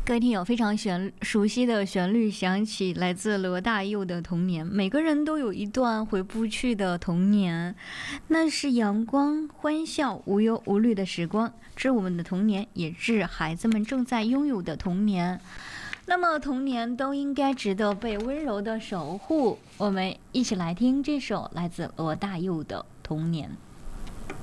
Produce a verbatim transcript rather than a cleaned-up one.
各位听友，非常旋熟悉的旋律响起，来自罗大佑的童年。每个人都有一段回不去的童年，那是阳光、欢笑、无忧无虑的时光。致我们的童年，也致孩子们正在拥有的童年。那么，童年都应该值得被温柔的守护。我们一起来听这首来自罗大佑的《童年》。